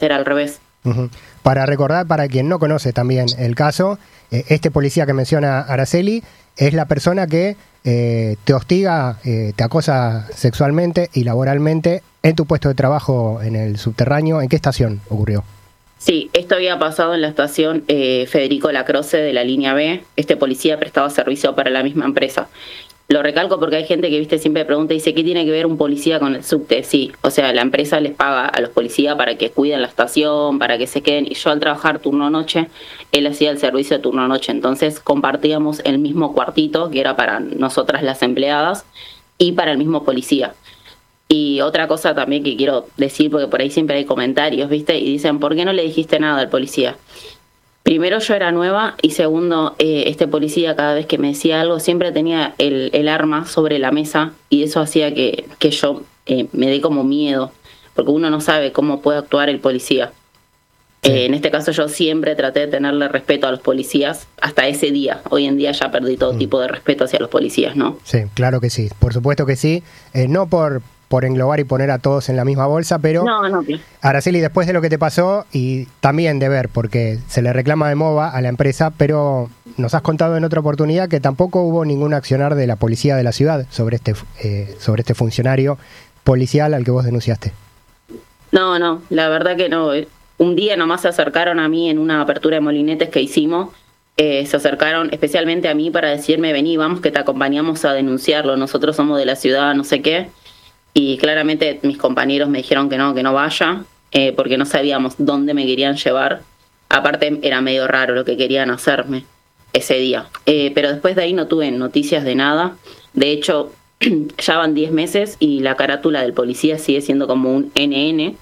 era al revés. Uh-huh. Para recordar, para quien no conoce también el caso, este policía que menciona Araceli es la persona que te hostiga, te acosa sexualmente y laboralmente en tu puesto de trabajo en el subterráneo. ¿En qué estación ocurrió? Sí, esto había pasado en la estación Federico Lacroce de la línea B. Este policía prestaba servicio para la misma empresa. Lo recalco porque hay gente que, viste, siempre pregunta y dice, ¿qué tiene que ver un policía con el subte? Sí, o sea, la empresa les paga a los policías para que cuiden la estación, para que se queden. Y yo al trabajar turno-noche, él hacía el servicio de turno-noche. Entonces compartíamos el mismo cuartito, que era para nosotras las empleadas, y para el mismo policía. Y otra cosa también que quiero decir, porque por ahí siempre hay comentarios, ¿viste? Y dicen, ¿por qué no le dijiste nada al policía? Primero, yo era nueva, y segundo, este policía cada vez que me decía algo siempre tenía el arma sobre la mesa, y eso hacía que yo me dé como miedo, porque uno no sabe cómo puede actuar el policía. Sí. En este caso yo siempre traté de tenerle respeto a los policías hasta ese día. Hoy en día ya perdí todo tipo de respeto hacia los policías, ¿no? Sí, claro que sí, por supuesto que sí. No por englobar y poner a todos en la misma bolsa, pero no. Araceli, después de lo que te pasó y también de ver, porque se le reclama de MOVA a la empresa, pero nos has contado en otra oportunidad que tampoco hubo ningún accionar de la policía de la ciudad sobre este funcionario policial al que vos denunciaste. No, la verdad que no. Un día nomás se acercaron a mí en una apertura de molinetes que hicimos, se acercaron especialmente a mí para decirme, vení, vamos que te acompañamos a denunciarlo, nosotros somos de la ciudad, no sé qué. Y claramente mis compañeros me dijeron que no vaya, porque no sabíamos dónde me querían llevar. Aparte era medio raro lo que querían hacerme ese día. Pero después de ahí no tuve noticias de nada. De hecho, ya van 10 meses y la carátula del policía sigue siendo como un NN.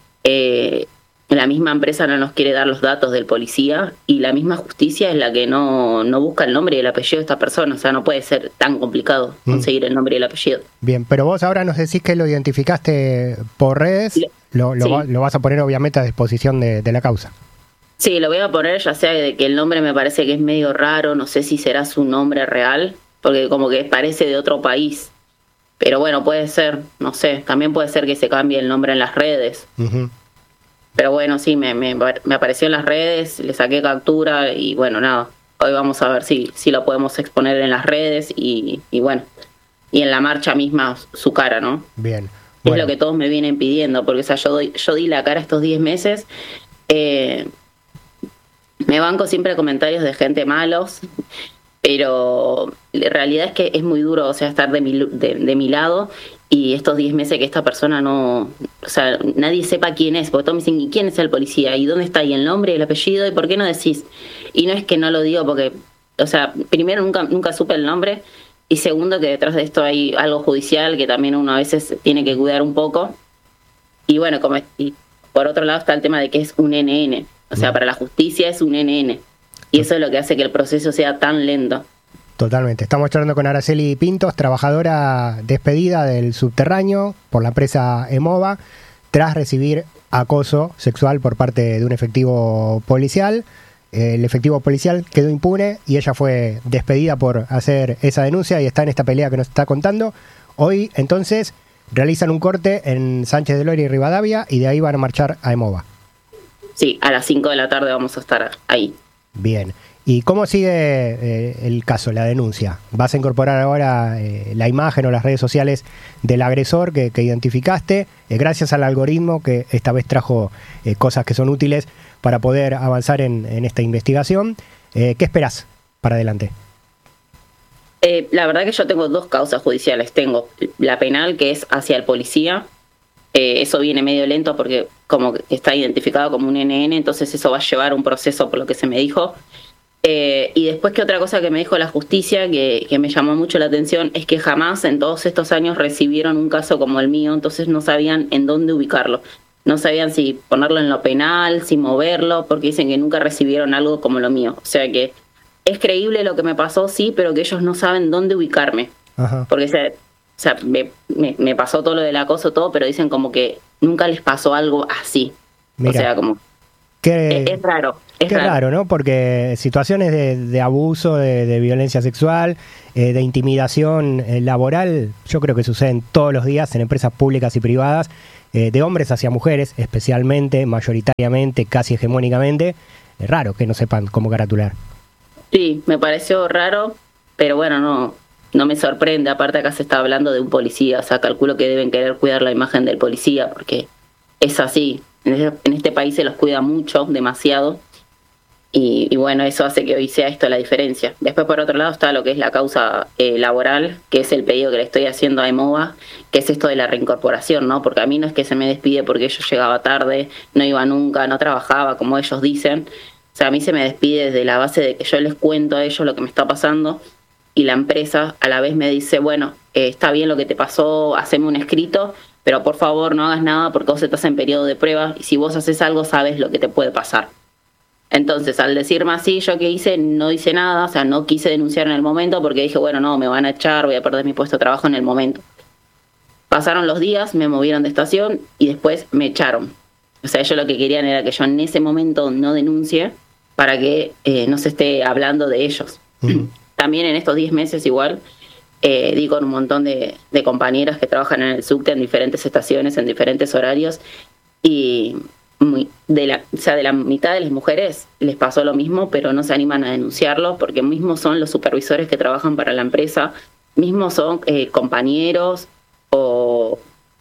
La misma empresa no nos quiere dar los datos del policía y la misma justicia es la que no busca el nombre y el apellido de esta persona. O sea, no puede ser tan complicado conseguir el nombre y el apellido. Bien, pero vos ahora nos decís que lo identificaste por redes, sí. Lo vas a poner obviamente a disposición de la causa. Sí, lo voy a poner, ya sea de que el nombre me parece que es medio raro, no sé si será su nombre real, porque como que parece de otro país. Pero bueno, puede ser, no sé, también puede ser que se cambie el nombre en las redes. Uh-huh. Pero bueno, sí, me apareció en las redes, le saqué captura y bueno, nada. Hoy vamos a ver si lo podemos exponer en las redes y bueno, y en la marcha misma su cara, ¿no? Bien. Bueno. Es lo que todos me vienen pidiendo, porque o sea, yo di la cara estos 10 meses. Me banco siempre comentarios de gente malos, pero la realidad es que es muy duro, o sea, estar de mi lado. Y estos 10 meses que esta persona no... O sea, nadie sepa quién es. Porque todos me dicen, ¿y quién es el policía? ¿Y dónde está? ¿Y el nombre y el apellido? ¿Y por qué no decís? Y no es que no lo digo porque... O sea, primero, nunca supe el nombre. Y segundo, que detrás de esto hay algo judicial que también uno a veces tiene que cuidar un poco. Y bueno, y por otro lado está el tema de que es un NN. O sea, para la justicia es un NN. Y eso es lo que hace que el proceso sea tan lento. Totalmente. Estamos charlando con Araceli Pintos, trabajadora despedida del subterráneo por la empresa EMOVA, tras recibir acoso sexual por parte de un efectivo policial. El efectivo policial quedó impune y ella fue despedida por hacer esa denuncia y está en esta pelea que nos está contando. Hoy, entonces, realizan un corte en Sánchez de Loria y Rivadavia y de ahí van a marchar a EMOVA. Sí, a las 5 de la tarde vamos a estar ahí. Bien. ¿Y cómo sigue el caso, la denuncia? ¿Vas a incorporar ahora la imagen o las redes sociales del agresor que identificaste, gracias al algoritmo que esta vez trajo cosas que son útiles para poder avanzar en esta investigación? ¿Qué esperás para adelante? La verdad que yo tengo 2 causas judiciales. Tengo la penal, que es hacia el policía. Eso viene medio lento porque como que está identificado como un NN, entonces eso va a llevar un proceso por lo que se me dijo. Y después, que otra cosa que me dijo la justicia que me llamó mucho la atención es que jamás en todos estos años recibieron un caso como el mío, entonces no sabían en dónde ubicarlo. No sabían si ponerlo en lo penal, si moverlo, porque dicen que nunca recibieron algo como lo mío. O sea que es creíble lo que me pasó, sí, pero que ellos no saben dónde ubicarme. Ajá. Porque o sea, me pasó todo lo del acoso, todo, pero dicen como que nunca les pasó algo así. Mira. O sea, como... Es raro. Qué raro, ¿no? Porque situaciones de abuso, de violencia sexual, de intimidación laboral, yo creo que suceden todos los días en empresas públicas y privadas, de hombres hacia mujeres, especialmente, mayoritariamente, casi hegemónicamente. Es raro que no sepan cómo caratular. Sí, me pareció raro, pero bueno, no me sorprende. Aparte acá se está hablando de un policía, o sea, calculo que deben querer cuidar la imagen del policía, porque es así. En este país se los cuida mucho, demasiado. Y bueno, eso hace que hoy sea esto la diferencia. Después, por otro lado, está lo que es la causa laboral, que es el pedido que le estoy haciendo a EMOVA, que es esto de la reincorporación, ¿no? Porque a mí no es que se me despide porque yo llegaba tarde, no iba nunca, no trabajaba, como ellos dicen. O sea, a mí se me despide desde la base de que yo les cuento a ellos lo que me está pasando y la empresa a la vez me dice, bueno, está bien lo que te pasó, haceme un escrito, pero por favor no hagas nada porque vos estás en periodo de prueba y si vos haces algo sabes lo que te puede pasar. Entonces, al decirme así, ¿yo qué hice? No hice nada, o sea, no quise denunciar en el momento porque dije, bueno, no, me van a echar, voy a perder mi puesto de trabajo en el momento. Pasaron los días, me movieron de estación y después me echaron. O sea, ellos lo que querían era que yo en ese momento no denuncie para que no se esté hablando de ellos. También en estos 10 meses igual, di con un montón de compañeras que trabajan en el subte en diferentes estaciones, en diferentes horarios y... de la mitad de las mujeres les pasó lo mismo, pero no se animan a denunciarlo porque mismos son los supervisores que trabajan para la empresa, mismos son compañeros o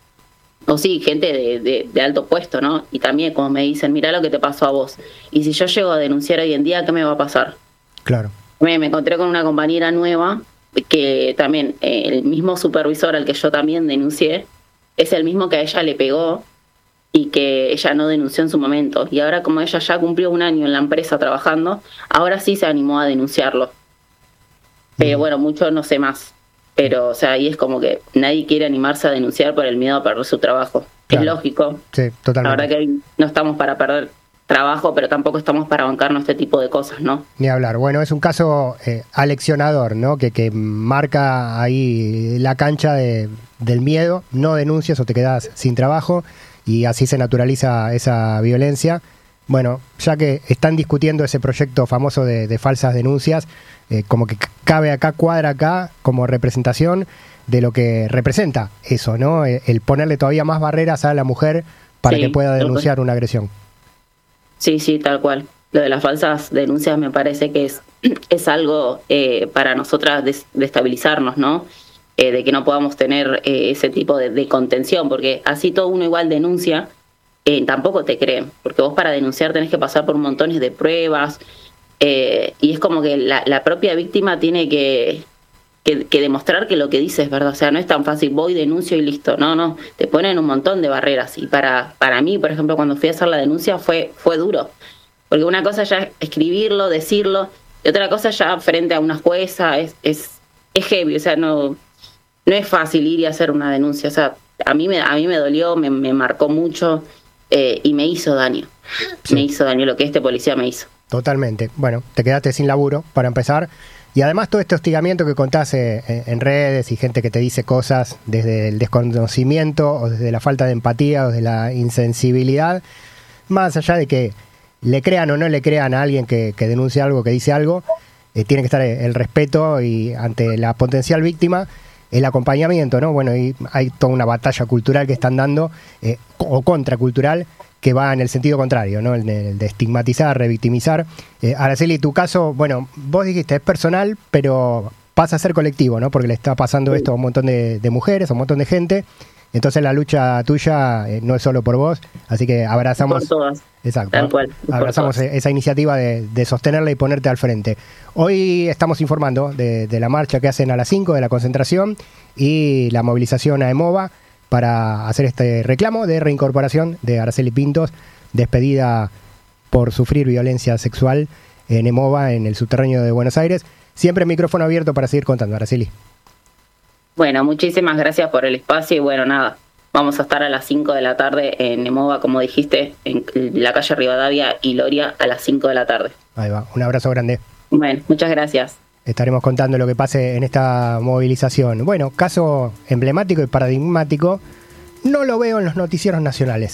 sí, gente de alto puesto, ¿no? Y también como me dicen, mirá lo que te pasó a vos. Y si yo llego a denunciar hoy en día, ¿qué me va a pasar? Claro. Me encontré con una compañera nueva que también el mismo supervisor al que yo también denuncié es el mismo que a ella le pegó y que ella no denunció en su momento. Y ahora como ella ya cumplió un año en la empresa trabajando, ahora sí se animó a denunciarlo. Pero bueno, mucho no sé más. Pero, o sea, ahí es como que nadie quiere animarse a denunciar por el miedo a perder su trabajo. Claro. Es lógico. Sí, totalmente. La verdad que no estamos para perder trabajo, pero tampoco estamos para bancarnos este tipo de cosas, ¿no? Ni hablar. Bueno, es un caso aleccionador, ¿no? Que marca ahí la cancha del miedo. No denuncias o te quedas sin trabajo. Y así se naturaliza esa violencia. Bueno, ya que están discutiendo ese proyecto famoso de falsas denuncias, como que cabe acá, cuadra acá, como representación de lo que representa eso, ¿no? El ponerle todavía más barreras a la mujer para que pueda denunciar una agresión. Sí, tal cual. Lo de las falsas denuncias me parece que es algo para nosotras destabilizarnos, ¿no? De que no podamos tener ese tipo de contención, porque así todo uno igual denuncia, tampoco te creen, porque vos para denunciar tenés que pasar por montones de pruebas, y es como que la propia víctima tiene que demostrar que lo que dice es verdad. O sea, no es tan fácil, voy, denuncio y listo. No, te ponen un montón de barreras. Y para mí, por ejemplo, cuando fui a hacer la denuncia fue duro, porque una cosa ya es escribirlo, decirlo, y otra cosa ya frente a una jueza es heavy. O sea, no es fácil ir y hacer una denuncia. O sea, a mí me dolió, me marcó mucho y me hizo daño. Sí. Me hizo daño lo que este policía me hizo. Totalmente. Bueno, te quedaste sin laburo, para empezar. Y además todo este hostigamiento que contás en redes y gente que te dice cosas desde el desconocimiento o desde la falta de empatía o desde la insensibilidad, más allá de que le crean o no le crean a alguien que denuncia algo, que dice algo, tiene que estar el respeto y ante la potencial víctima el acompañamiento, ¿no? Bueno, y hay toda una batalla cultural que están dando, o contracultural, que va en el sentido contrario, ¿no? El de estigmatizar, revictimizar. Araceli, tu caso, bueno, vos dijiste, es personal, pero pasa a ser colectivo, ¿no? Porque le está pasando esto a un montón de mujeres, a un montón de gente. Entonces la lucha tuya no es solo por vos, así que abrazamos... Por todas. Exacto. Tal cual. Abrazamos esa iniciativa de sostenerla y ponerte al frente. Hoy estamos informando de la marcha que hacen a las 5 de la concentración y la movilización a EMOVA para hacer este reclamo de reincorporación de Araceli Pintos, despedida por sufrir violencia sexual en EMOVA, en el subterráneo de Buenos Aires. Siempre micrófono abierto para seguir contando, Araceli. Bueno, muchísimas gracias por el espacio y bueno, nada, vamos a estar a las 5 de la tarde en EMOVA, como dijiste, en la calle Rivadavia y Loria a las 5 de la tarde. Ahí va, un abrazo grande. Bueno, muchas gracias. Estaremos contando lo que pase en esta movilización. Bueno, caso emblemático y paradigmático, no lo veo en los noticieros nacionales.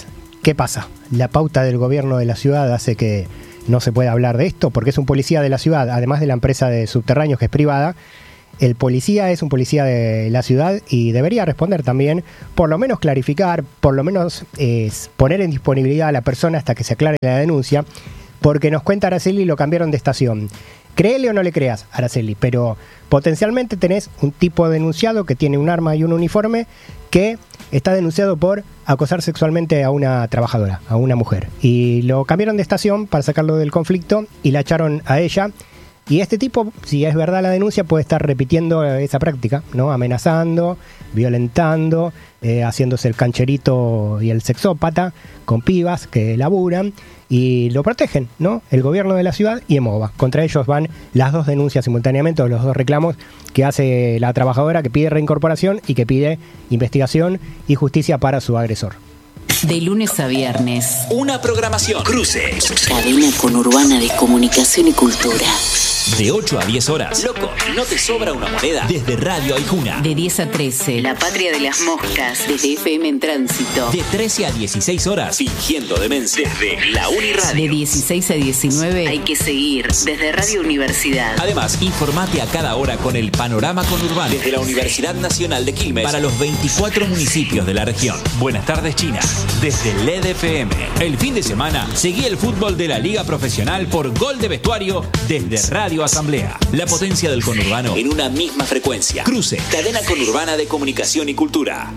¿Qué pasa? La pauta del gobierno de la ciudad hace que no se pueda hablar de esto, porque es un policía de la ciudad, además de la empresa de subterráneos que es privada. El policía es un policía de la ciudad y debería responder también, por lo menos clarificar, por lo menos poner en disponibilidad a la persona hasta que se aclare la denuncia, porque nos cuenta Araceli, lo cambiaron de estación. Créele o no le creas, Araceli, pero potencialmente tenés un tipo denunciado que tiene un arma y un uniforme que está denunciado por acosar sexualmente a una trabajadora, a una mujer. Y lo cambiaron de estación para sacarlo del conflicto y la echaron a ella. Y este tipo, si es verdad la denuncia, puede estar repitiendo esa práctica, ¿no? Amenazando, violentando, haciéndose el cancherito y el sexópata con pibas que laburan y lo protegen, ¿no? El gobierno de la ciudad y EMOVA. Contra ellos van las dos denuncias simultáneamente, o los dos reclamos que hace la trabajadora, que pide reincorporación y que pide investigación y justicia para su agresor. De lunes a viernes. Una programación. Cruce. Cadena conurbana de comunicación y cultura. De 8 a 10 horas. Loco, ¿no te sobra una moneda? Desde Radio Aijuna. De 10 a 13. La Patria de las Moscas. Desde FM en Tránsito. De 13 a 16 horas. Fingiendo demencia. Desde la Uniradio. De 16 a 19. Hay que seguir. Desde Radio Universidad. Además, informate a cada hora con el panorama conurbano. Desde la Universidad Nacional de Quilmes. Para los 24 municipios de la región. Buenas tardes, China. Desde LED FM. El fin de semana, seguí el fútbol de la Liga Profesional por Gol de Vestuario desde Radio Asamblea. La potencia del conurbano en una misma frecuencia. Cruce, cadena conurbana de comunicación y cultura.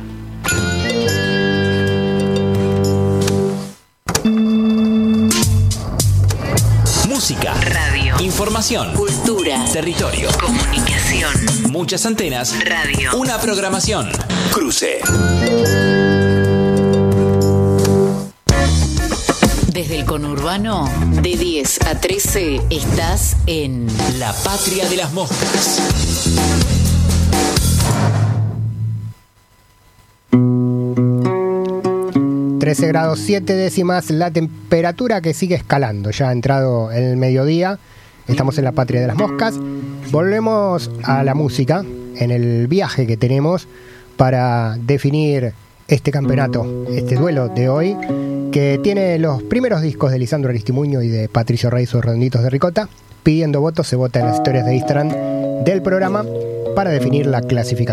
Música, radio, información, cultura, territorio, comunicación, muchas antenas, radio, una programación. Cruce. Desde el conurbano, de 10 a 13, estás en La Patria de las Moscas. ...13 grados 7 décimas la temperatura, que sigue escalando. Ya ha entrado el mediodía, estamos en La Patria de las Moscas. Volvemos a la música, en el viaje que tenemos para definir este campeonato, este duelo de hoy, que tiene los primeros discos de Lisandro Aristimuño y de Patricio Rey, sus redonditos de ricota. Pidiendo votos, se vota en las historias de Instagram del programa para definir la clasificación.